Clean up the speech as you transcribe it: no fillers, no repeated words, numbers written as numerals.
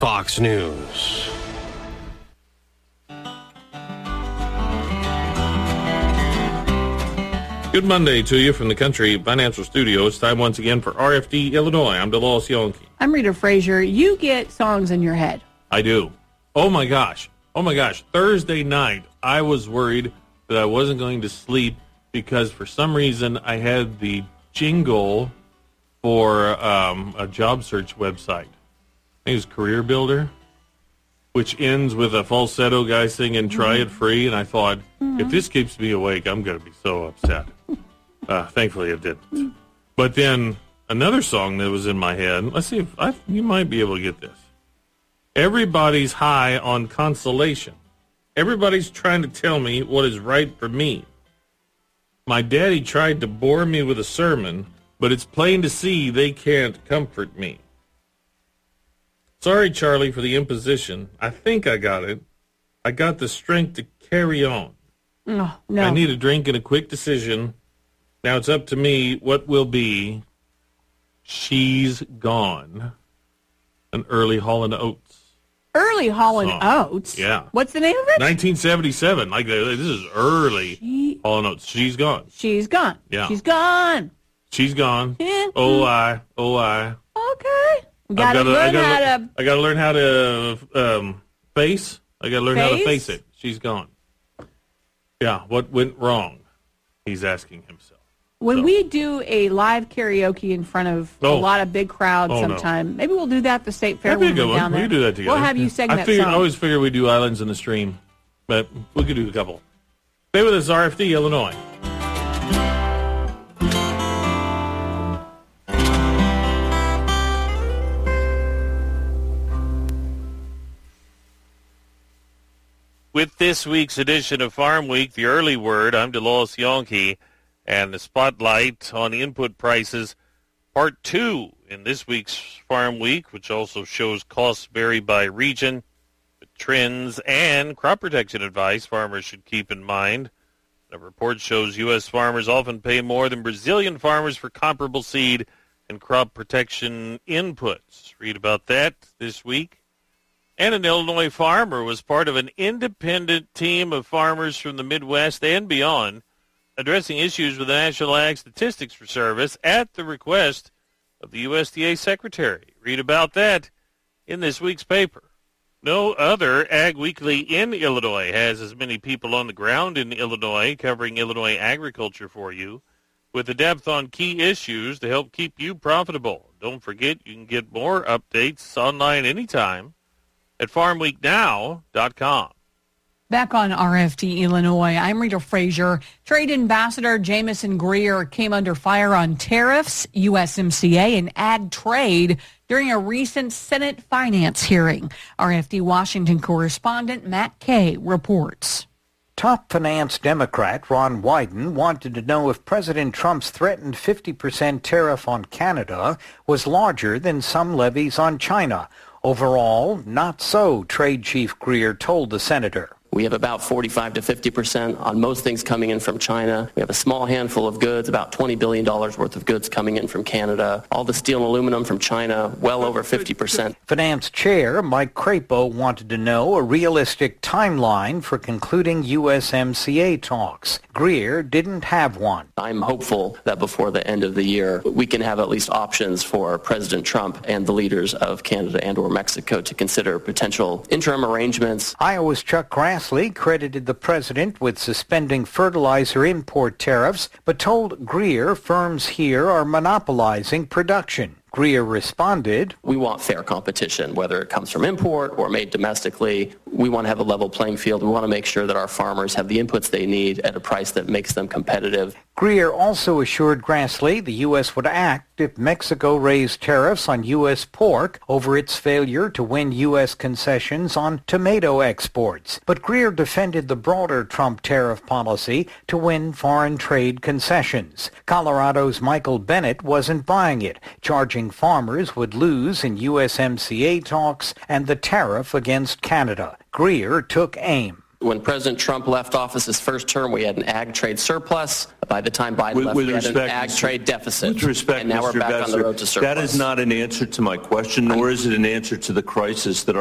Fox News. Good Monday to you from the Country Financial Studio. It's time once again for RFD Illinois. I'm DeLawes Yonke. I'm Rita Frazier. You get songs in your head. I do. Oh my gosh. Thursday night, I was worried that I wasn't going to sleep because for some reason I had the jingle for a job search website. I think it was Career Builder, which ends with a falsetto guy singing Try It Free. And I thought, if this keeps me awake, I'm going to be so upset. Thankfully, it didn't. But then another song that was in my head, let's see if you might be able to get this. Everybody's high on consolation. Everybody's trying to tell me what is right for me. My daddy tried to bore me with a sermon, but it's plain to see they can't comfort me. Sorry, Charlie, for the imposition. I think I got it. I got the strength to carry on. No. I need a drink and a quick decision. Now it's up to me what will be. She's Gone. An early Hall & Oates. Early Hall & Oates? Yeah. What's the name of it? 1977. Like, this is early Hall & Oates. She's Gone. She's gone. Yeah. She's gone. She's gone. Yeah. Oh, I. Okay. I gotta learn how to face. I gotta learn how to face it. She's gone. Yeah. What went wrong? He's asking himself. When we do a live karaoke in front of a lot of big crowds sometime, maybe we'll do that at the State Fair when we're down there. We can do that together. We'll have you sing that song. I always figure we do Islands in the Stream, but we could do a couple. Stay with us, RFD, Illinois. With this week's edition of Farm Week, the early word, I'm DeLawes Yonke, and the spotlight on input prices, part 2 in this week's Farm Week, which also shows costs vary by region, trends, and crop protection advice farmers should keep in mind. The report shows U.S. farmers often pay more than Brazilian farmers for comparable seed and crop protection inputs. Read about that this week. And an Illinois farmer was part of an independent team of farmers from the Midwest and beyond addressing issues with the National Ag Statistics Service at the request of the USDA Secretary. Read about that in this week's paper. No other Ag Weekly in Illinois has as many people on the ground in Illinois covering Illinois agriculture for you with the depth on key issues to help keep you profitable. Don't forget you can get more updates online anytime at farmweeknow.com. Back on RFD Illinois, I'm Rita Frazier. Trade Ambassador Jamison Greer came under fire on tariffs, USMCA, and ag trade during a recent Senate finance hearing. RFD Washington correspondent Matt Kay reports. Top finance Democrat Ron Wyden wanted to know if President Trump's threatened 50% tariff on Canada was larger than some levies on China. Overall, not so, Trade Chief Greer told the senator. We have about 45 to 50% on most things coming in from China. We have a small handful of goods, about $20 billion worth of goods coming in from Canada. All the steel and aluminum from China, well over 50%. Finance Chair Mike Crapo wanted to know a realistic timeline for concluding USMCA talks. Greer didn't have one. I'm hopeful that before the end of the year, we can have at least options for President Trump and the leaders of Canada and or Mexico to consider potential interim arrangements. Iowa's Chuck Grassley credited the president with suspending fertilizer import tariffs, but told Greer firms here are monopolizing production. Greer responded, "We want fair competition, whether it comes from import or made domestically. We want to have a level playing field. We want to make sure that our farmers have the inputs they need at a price that makes them competitive." Greer also assured Grassley the U.S. would act if Mexico raised tariffs on U.S. pork over its failure to win U.S. concessions on tomato exports. But Greer defended the broader Trump tariff policy to win foreign trade concessions. Colorado's Michael Bennett wasn't buying it, charging farmers would lose in USMCA talks and the tariff against Canada. Greer took aim. When President Trump left office his first term, we had an ag trade surplus. By the time Biden left, we had an ag trade deficit. With respect, and now Mr. we're back on the road to surplus. That is not an answer to my question, nor is it an answer to the crisis that